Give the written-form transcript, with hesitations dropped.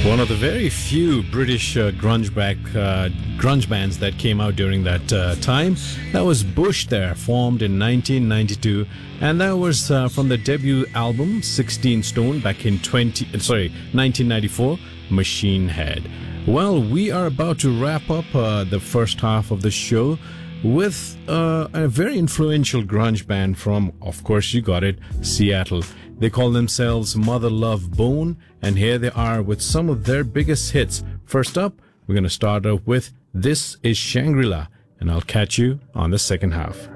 One of the very few British grunge bands that came out during that time. That was Bush there, formed in 1992, and that was from the debut album 16 Stone back in 1994, Machine Head. Well, we are about to wrap up the first half of the show with a very influential grunge band from, of course you got it, Seattle. They call themselves Mother Love Bone, and here they are with some of their biggest hits. First up, we're going to start off with This Is Shangri-La, and I'll catch you on the second half.